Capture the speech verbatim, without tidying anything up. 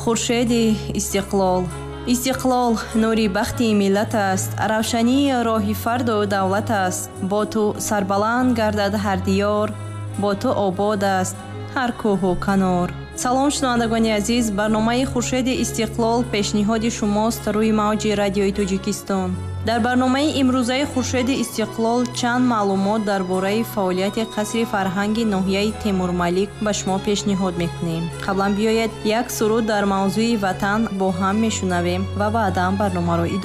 хуршеди истиқлол. истиқлол нури бахти миллат аст, равшании роҳи фарду давлат аст. бо ту сарбаланд гардад ҳар диёр, бо ту обод аст ҳар кӯҳу канор. салом шунавандагони азиз, барномаи хуршеди истиқлол пешниҳоди шумост рӯи мавҷи радиои Тоҷикистон. дар барномаи имрӯзаи хуршеди истиқлол чанд маълумот дар бораи фаъолияти қасри фарҳанги ноҳияи Темурмалик ба шумо пешниҳод мекунем. қаблан биёед як суруд дар мавзӯи ватан бо ҳам мешунавем ва баъдан барномаро идома